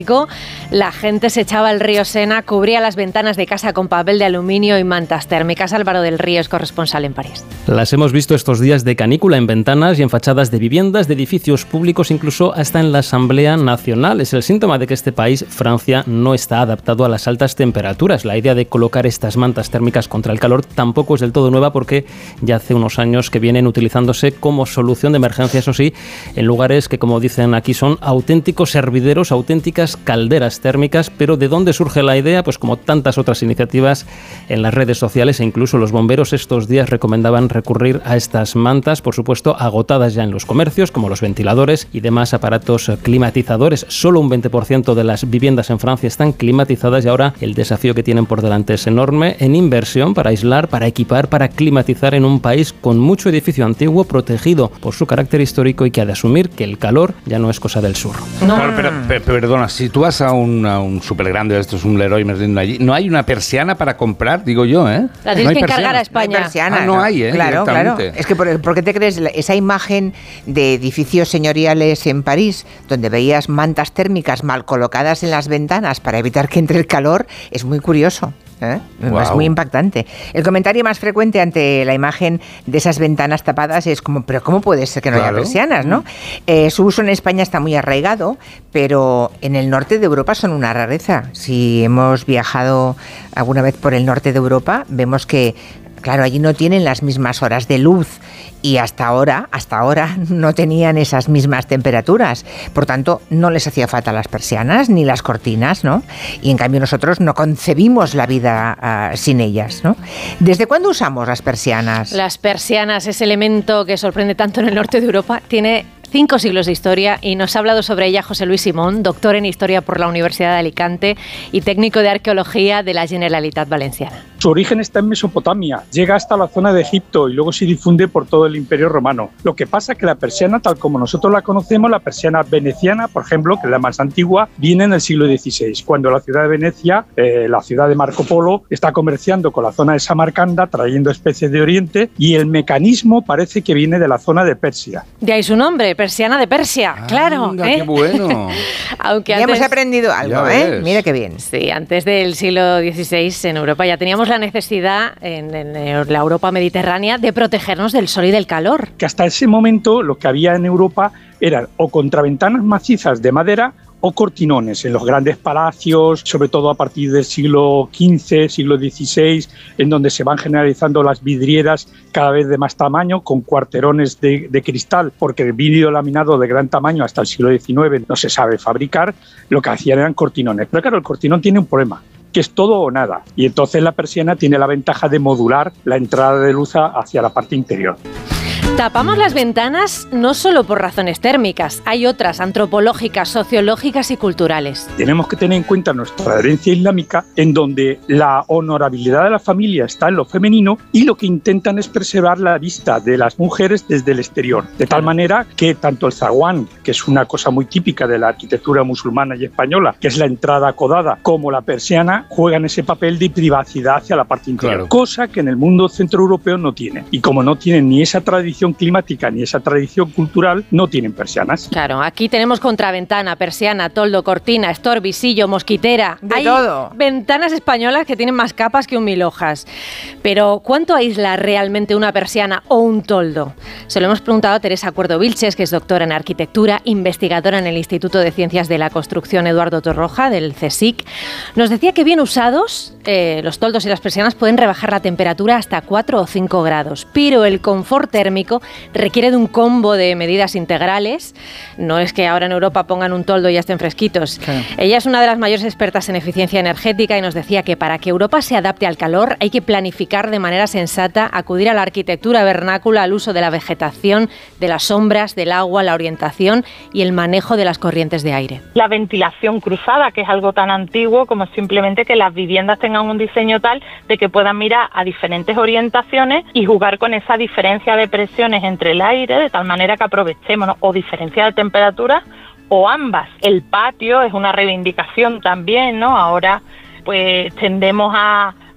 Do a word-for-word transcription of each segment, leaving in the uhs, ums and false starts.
La gente se echaba al río Sena, cubría las ventanas de casa con papel de aluminio y mantas térmicas. Álvaro del Río es corresponsal en París. Las hemos visto estos días de canícula en ventanas y en fachadas de viviendas, de edificios públicos, incluso hasta en la Asamblea Nacional. Es el síntoma de que este país, Francia, no está adaptado a las altas temperaturas. La idea de colocar estas mantas térmicas contra el calor tampoco es del todo nueva, porque ya hace unos años que vienen utilizándose como solución de emergencia, eso sí, en lugares que, como dicen aquí, son auténticos hervideros, auténticas calderas térmicas. Pero ¿de dónde surge la idea? Pues como tantas otras iniciativas en las redes sociales, e incluso los bomberos estos días recomendaban recurrir a estas mantas, por supuesto agotadas ya en los comercios, como los ventiladores y demás aparatos climatizadores. Solo un veinte por ciento de las viviendas en Francia están climatizadas, y ahora el desafío que tienen por delante es enorme en inversión para aislar, para equipar, para climatizar en un país con mucho edificio antiguo protegido por su carácter histórico y que ha de asumir que el calor ya no es cosa del sur. No, pero, pero, pero, perdona, si tú vas a un, a un super grande, esto es un Leroy Merlin allí, no hay una persiana para comprar, digo yo, ¿eh? La tienes no que encargar a España. No hay persiana, ah, no, no hay, ¿eh? Claro, claro. Es que, ¿por, ¿por qué te crees esa imagen de edificios señoriales en París, donde veías mantas térmicas mal colocadas en las ventanas para evitar que entre el calor? Es muy curioso. ¿Eh? Wow. Es muy impactante. El comentario más frecuente ante la imagen de esas ventanas tapadas es como, pero ¿cómo puede ser que no claro. haya persianas, no? Eh, su uso en España está muy arraigado, pero en el norte de Europa son una rareza. Si hemos viajado alguna vez por el norte de Europa, vemos que, claro, allí no tienen las mismas horas de luz y hasta ahora, hasta ahora no tenían esas mismas temperaturas. Por tanto, no les hacía falta las persianas ni las cortinas, ¿no? Y en cambio nosotros no concebimos la vida uh, sin ellas, ¿no? ¿Desde cuándo usamos las persianas? Las persianas, ese elemento que sorprende tanto en el norte de Europa, tiene cinco siglos de historia, y nos ha hablado sobre ella José Luis Simón, doctor en Historia por la Universidad de Alicante y técnico de Arqueología de la Generalitat Valenciana. Su origen está en Mesopotamia, llega hasta la zona de Egipto y luego se difunde por todo el Imperio Romano. Lo que pasa es que la persiana, tal como nosotros la conocemos, la persiana veneciana, por ejemplo, que es la más antigua, viene en el siglo dieciséis, cuando la ciudad de Venecia, eh, la ciudad de Marco Polo, está comerciando con la zona de Samarcanda, trayendo especies de Oriente, y el mecanismo parece que viene de la zona de Persia. De ahí su nombre, persiana de Persia, ah, claro. Venga, ¿eh? ¡Qué bueno! Aunque ya antes, hemos aprendido algo, ¿eh? Mira qué bien. Sí, antes del siglo dieciséis en Europa ya teníamos la necesidad, en, en la Europa mediterránea, de protegernos del sol y del calor. Que hasta ese momento lo que había en Europa eran o contraventanas macizas de madera o cortinones en los grandes palacios, sobre todo a partir del siglo quince, siglo dieciséis, en donde se van generalizando las vidrieras cada vez de más tamaño, con cuarterones de, de cristal, porque el vidrio laminado de gran tamaño hasta el siglo diecinueve no se sabe fabricar. Lo que hacían eran cortinones. Pero claro, el cortinón tiene un problema, que es todo o nada, y entonces la persiana tiene la ventaja de modular la entrada de luz hacia la parte interior. Tapamos las ventanas no solo por razones térmicas, hay otras antropológicas, sociológicas y culturales. Tenemos que tener en cuenta nuestra herencia islámica, en donde la honorabilidad de la familia está en lo femenino, y lo que intentan es preservar la vista de las mujeres desde el exterior, de tal manera que tanto el zaguán, que es una cosa muy típica de la arquitectura musulmana y española, que es la entrada acodada, como la persiana, juegan ese papel de privacidad hacia la parte interior, claro. Cosa que en el mundo centroeuropeo no tiene. Y como no tienen ni esa tradición climática ni esa tradición cultural, no tienen persianas. Claro, aquí tenemos contraventana, persiana, toldo, cortina, estor, visillo, mosquitera. De Hay todo. Ventanas españolas que tienen más capas que un mil hojas. Pero ¿cuánto aísla realmente una persiana o un toldo? Se lo hemos preguntado a Teresa Cuerdo Vilches, que es doctora en arquitectura, investigadora en el Instituto de Ciencias de la Construcción Eduardo Torroja, del CSIC. Nos decía que bien usados, eh, los toldos y las persianas pueden rebajar la temperatura hasta cuatro o cinco grados, pero el confort térmico requiere de un combo de medidas integrales. No es que ahora en Europa pongan un toldo y ya estén fresquitos. Claro. Ella es una de las mayores expertas en eficiencia energética y nos decía que para que Europa se adapte al calor hay que planificar de manera sensata, acudir a la arquitectura vernácula, al uso de la vegetación, de las sombras, del agua, la orientación y el manejo de las corrientes de aire. La ventilación cruzada, que es algo tan antiguo como simplemente que las viviendas tengan un diseño tal de que puedan mirar a diferentes orientaciones y jugar con esa diferencia de presión entre el aire, de tal manera que aprovechemos, ¿no? O diferencia de temperatura, o ambas. El patio es una reivindicación también, ¿no? Ahora pues tendemos a,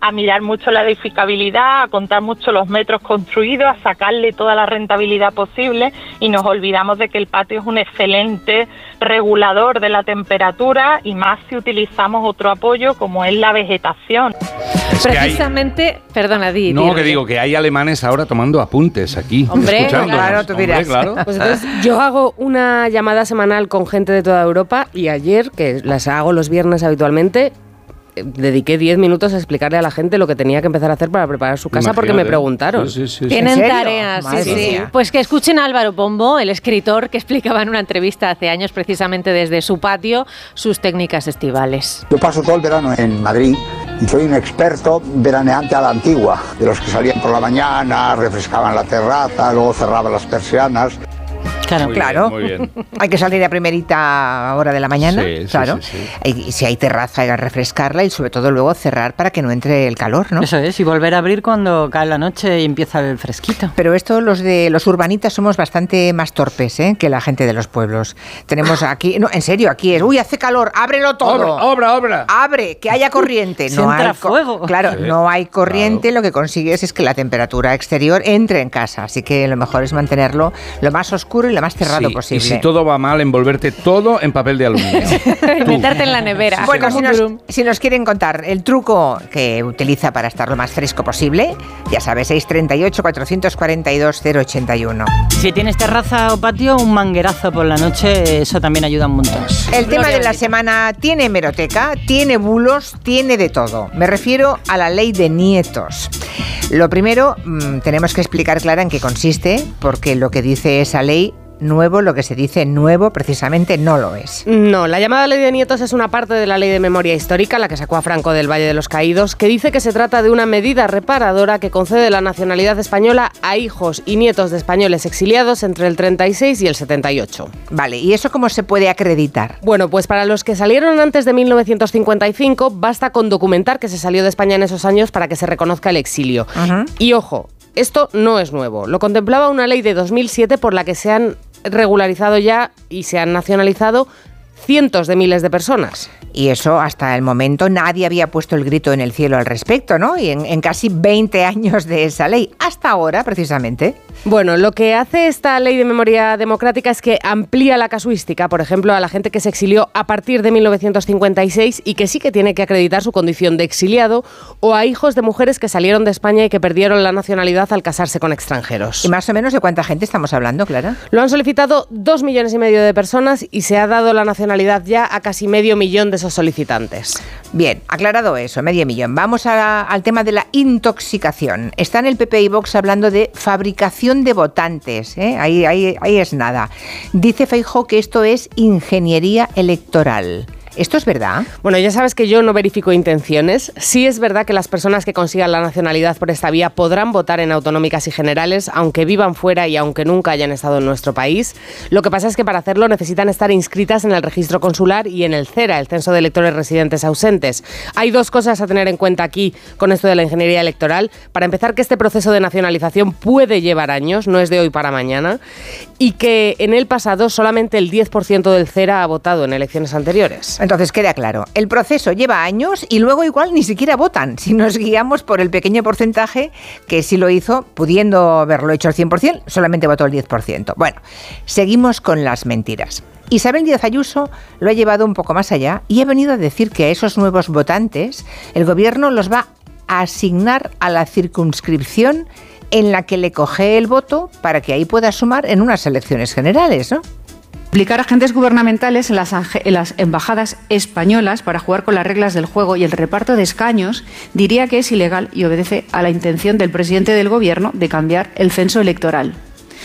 a mirar mucho la edificabilidad, a contar mucho los metros construidos, a sacarle toda la rentabilidad posible, y nos olvidamos de que el patio es un excelente regulador de la temperatura, y más si utilizamos otro apoyo como es la vegetación. Es Precisamente, hay... perdona, di. No, di, que digo que hay alemanes ahora tomando apuntes aquí. Hombre, claro, tú dirás. Hombre, claro. Pues entonces yo hago una llamada semanal con gente de toda Europa, y ayer, que las hago los viernes habitualmente, dediqué diez minutos a explicarle a la gente lo que tenía que empezar a hacer para preparar su casa. Imagínate. Porque me preguntaron. Sí, sí, sí, Tienen sí. tareas, sí, sí. Mía. Pues que escuchen a Álvaro Pombo, el escritor que explicaba en una entrevista hace años, precisamente desde su patio, sus técnicas estivales. Yo paso todo el verano en Madrid y soy un experto veraneante a la antigua, de los que salían por la mañana, refrescaban la terraza, luego cerraban las persianas. Claro, muy claro. Bien, muy bien. Hay que salir a primerita hora de la mañana, sí, claro. Sí, sí, sí. Y si hay terraza, hay que refrescarla y sobre todo luego cerrar para que no entre el calor, ¿no? Eso es, y volver a abrir cuando cae la noche y empieza el fresquito. Pero esto, los de los urbanitas somos bastante más torpes, ¿eh?, que la gente de los pueblos. Tenemos aquí, no, en serio, aquí es, uy, hace calor, ábrelo todo. Obra, obra, obra. Abre, que haya corriente. Si No entra hay co- fuego. Claro, Sí, no hay corriente, claro. lo que consigues es que la temperatura exterior entre en casa. Así que lo mejor es mantenerlo lo más oscuro y lo más cerrado Sí, posible. y si todo va mal, envolverte todo en papel de aluminio. Y meterte en la nevera. Bueno, como si un nos, durum. si nos quieren contar el truco que utiliza para estar lo más fresco posible, ya sabes, seis tres ocho, cuatro cuatro dos, cero ocho uno. Si tienes terraza o patio, un manguerazo por la noche, eso también ayuda un montón. El tema de la bendita. semana tiene hemeroteca, tiene bulos, tiene de todo. Me refiero a la ley de nietos. Lo primero, mmm, tenemos que explicar, Clara, en qué consiste, porque lo que dice esa ley nuevo, lo que se dice nuevo, precisamente no lo es. No, la llamada Ley de Nietos es una parte de la Ley de Memoria Histórica, la que sacó a Franco del Valle de los Caídos, que dice que se trata de una medida reparadora que concede la nacionalidad española a hijos y nietos de españoles exiliados entre el treinta y seis y el setenta y ocho. Vale, ¿y eso cómo se puede acreditar? Bueno, pues para los que salieron antes de mil novecientos cincuenta y cinco, basta con documentar que se salió de España en esos años para que se reconozca el exilio. Ujú. Y ojo, esto no es nuevo. Lo contemplaba una ley de dos mil siete por la que se han regularizado ya y se han nacionalizado cientos de miles de personas. Y eso hasta el momento nadie había puesto el grito en el cielo al respecto, ¿no? Y en, en casi veinte años de esa ley, hasta ahora precisamente. Bueno, lo que hace esta ley de memoria democrática es que amplía la casuística, por ejemplo, a la gente que se exilió a partir de mil novecientos cincuenta y seis y que sí que tiene que acreditar su condición de exiliado, o a hijos de mujeres que salieron de España y que perdieron la nacionalidad al casarse con extranjeros. ¿Y más o menos de cuánta gente estamos hablando, Clara? Lo han solicitado dos millones y medio de personas y se ha dado la nacionalidad ya a casi medio millón de esos solicitantes. Bien, aclarado eso, medio millón. Vamos a, al tema de la intoxicación. Está en el P P y Vox hablando de fabricación de votantes, ¿eh? Ahí, ahí, ahí es nada. Dice Feijóo que esto es ingeniería electoral. ¿Esto es verdad? Bueno, ya sabes que yo no verifico intenciones. Sí es verdad que las personas que consigan la nacionalidad por esta vía podrán votar en autonómicas y generales, aunque vivan fuera y aunque nunca hayan estado en nuestro país. Lo que pasa es que para hacerlo necesitan estar inscritas en el registro consular y en el CERA, el Censo de Electores Residentes Ausentes. Hay dos cosas a tener en cuenta aquí con esto de la ingeniería electoral. Para empezar, que este proceso de nacionalización puede llevar años, no es de hoy para mañana, y que en el pasado solamente el diez por ciento del CERA ha votado en elecciones anteriores. Entonces queda claro, el proceso lleva años y luego igual ni siquiera votan, si nos guiamos por el pequeño porcentaje que sí lo hizo, pudiendo haberlo hecho al cien por ciento, solamente votó el diez por ciento. Bueno, seguimos con las mentiras. Isabel Díaz Ayuso lo ha llevado un poco más allá y ha venido a decir que a esos nuevos votantes el gobierno los va a asignar a la circunscripción en la que le coge el voto para que ahí pueda sumar en unas elecciones generales, ¿no? Implicar agentes gubernamentales en las, en las embajadas españolas para jugar con las reglas del juego y el reparto de escaños, diría que es ilegal y obedece a la intención del presidente del Gobierno de cambiar el censo electoral.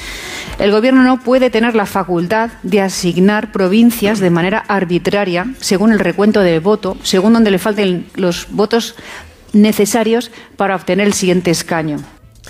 El Gobierno no puede tener la facultad de asignar provincias de manera arbitraria, según el recuento de voto, según donde le falten los votos necesarios para obtener el siguiente escaño.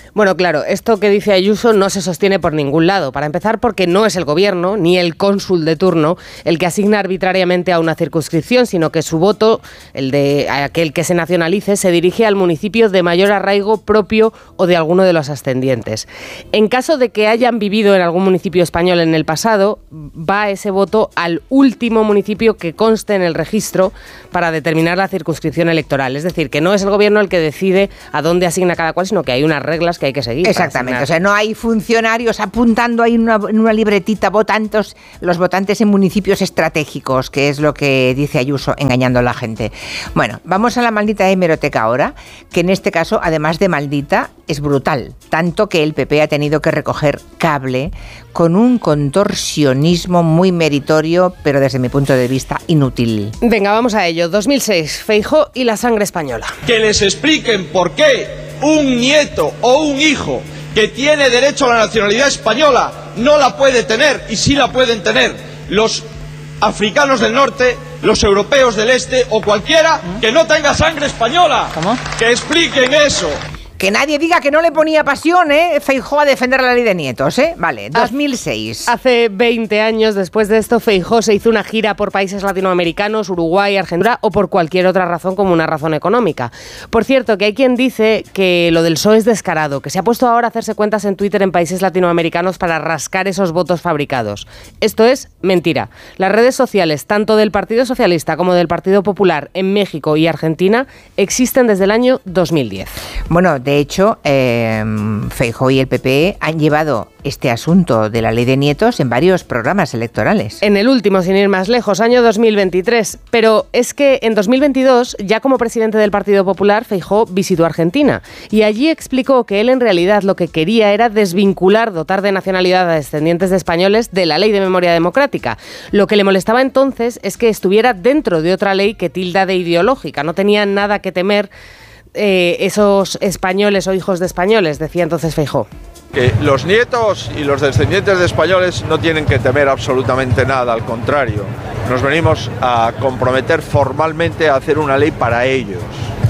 Bueno, claro, esto que dice Ayuso no se sostiene por ningún lado. Para empezar, porque no es el gobierno ni el cónsul de turno el que asigna arbitrariamente a una circunscripción, sino que su voto, el de aquel que se nacionalice, se dirige al municipio de mayor arraigo propio o de alguno de los ascendientes. En caso de que hayan vivido en algún municipio español en el pasado, va ese voto al último municipio que conste en el registro para determinar la circunscripción electoral. Es decir, que no es el gobierno el que decide a dónde asigna cada cual, sino que hay unas reglas que hay que seguir. Exactamente, o sea, no hay funcionarios apuntando ahí en una, en una libretita votantes, los votantes en municipios estratégicos, que es lo que dice Ayuso, engañando a la gente. Bueno, vamos a la maldita hemeroteca ahora, que en este caso, además de maldita, es brutal, tanto que el P P ha tenido que recoger cable con un contorsionismo muy meritorio, pero desde mi punto de vista inútil. Venga, vamos a ello. dos mil seis, Feijóo y la sangre española. Que les expliquen por qué un nieto o un hijo que tiene derecho a la nacionalidad española no la puede tener, y sí la pueden tener los africanos del norte, los europeos del este o cualquiera que no tenga sangre española. ¿Cómo? Que expliquen eso. Que nadie diga que no le ponía pasión, ¿eh? Feijóo a defender la ley de nietos, ¿eh? Vale, dos mil seis. Hace veinte años, después de esto, Feijóo se hizo una gira por países latinoamericanos, Uruguay, Argentina o por cualquier otra razón como una razón económica. Por cierto, que hay quien dice que lo del P S O E es descarado, que se ha puesto ahora a hacerse cuentas en Twitter en países latinoamericanos para rascar esos votos fabricados. Esto es mentira. Las redes sociales, tanto del Partido Socialista como del Partido Popular en México y Argentina, existen desde el año dos mil diez. Bueno, de hecho, eh, Feijóo y el P P han llevado este asunto de la ley de nietos en varios programas electorales. En el último, sin ir más lejos, año dos mil veintitrés. Pero es que en dos mil veintidós, ya como presidente del Partido Popular, Feijóo visitó Argentina y allí explicó que él en realidad lo que quería era desvincular, dotar de nacionalidad a descendientes de españoles de la Ley de Memoria Democrática. Lo que le molestaba entonces es que estuviera dentro de otra ley que tilda de ideológica. No tenía nada que temer Eh, esos españoles o hijos de españoles, decía entonces Feijóo. Que los nietos y los descendientes de españoles no tienen que temer absolutamente nada, al contrario. Nos venimos a comprometer formalmente a hacer una ley para ellos,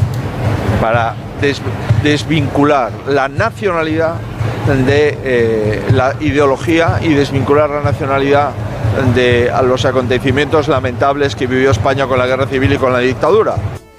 para des- desvincular la nacionalidad de eh, la ideología y desvincular la nacionalidad de a los acontecimientos lamentables que vivió España con la guerra civil y con la dictadura.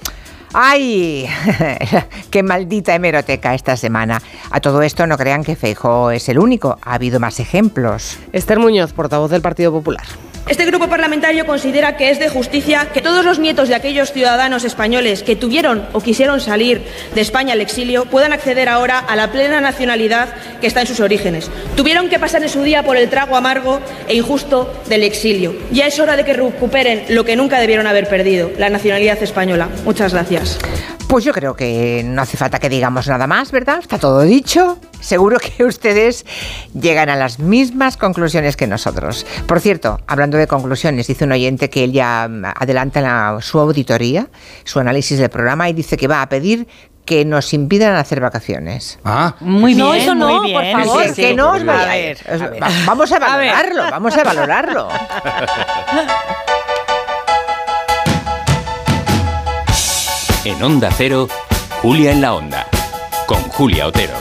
¡Ay! ¡Qué maldita hemeroteca esta semana! A todo esto no crean que Feijóo es el único, ha habido más ejemplos. Esther Muñoz, portavoz del Partido Popular. Este grupo parlamentario considera que es de justicia que todos los nietos de aquellos ciudadanos españoles que tuvieron o quisieron salir de España al exilio puedan acceder ahora a la plena nacionalidad que está en sus orígenes. Tuvieron que pasar en su día por el trago amargo e injusto del exilio. Ya es hora de que recuperen lo que nunca debieron haber perdido, la nacionalidad española. Muchas gracias. Pues yo creo que no hace falta que digamos nada más, ¿verdad? Está todo dicho. Seguro que ustedes llegan a las mismas conclusiones que nosotros. Por cierto, hablando de conclusiones, dice un oyente que él ya adelanta la, su auditoría, su análisis del programa y dice que va a pedir que nos impidan hacer vacaciones. Ah, muy bien. No, eso no, muy bien. por favor. Sí, sí, que no os vayáis. A ver, a ver. Vamos a A ver. valorarlo, vamos a valorarlo. En Onda Cero, Julia en la Onda, con Julia Otero.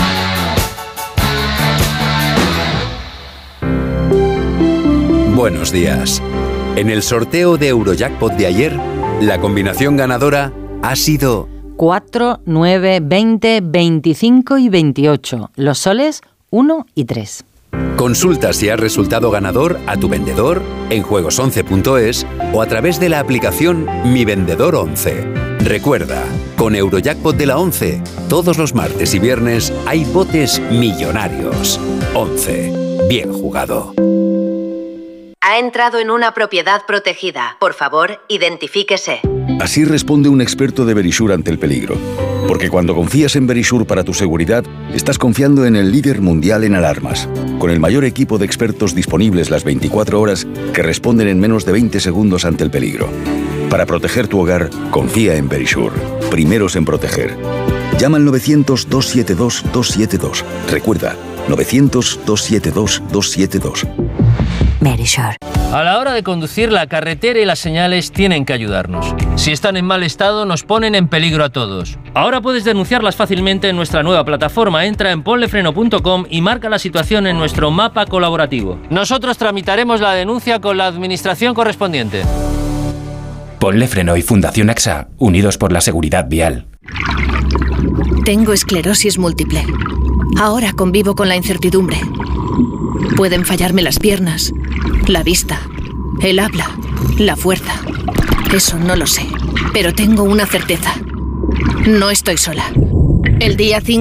Buenos días. En el sorteo de Eurojackpot de ayer, la combinación ganadora ha sido cuatro, nueve, veinte, veinticinco y veintiocho. Los soles uno y tres. Consulta si has resultado ganador a tu vendedor en juegos once punto es o a través de la aplicación Mi Vendedor once. Recuerda, con Eurojackpot de la once, todos los martes y viernes hay botes millonarios. once. Bien jugado. Ha entrado en una propiedad protegida. Por favor, identifíquese. Así responde un experto de Verisure ante el peligro. Porque cuando confías en Verisure para tu seguridad, estás confiando en el líder mundial en alarmas, con el mayor equipo de expertos disponibles las veinticuatro horas que responden en menos de veinte segundos ante el peligro. Para proteger tu hogar, confía en Verisure. Primeros en proteger. Llama al novecientos, dos siete dos, dos siete dos. Recuerda, novecientos, dos siete dos, dos siete dos. Verisure. A la hora de conducir, la carretera y las señales tienen que ayudarnos. Si están en mal estado, nos ponen en peligro a todos. Ahora puedes denunciarlas fácilmente en nuestra nueva plataforma. Entra en ponlefreno punto com y marca la situación en nuestro mapa colaborativo. Nosotros tramitaremos la denuncia con la administración correspondiente. Ponle Freno y Fundación A X A, unidos por la seguridad vial. Tengo esclerosis múltiple. Ahora convivo con la incertidumbre. Pueden fallarme las piernas, la vista, el habla, la fuerza. Eso no lo sé, pero tengo una certeza. No estoy sola. El día cinco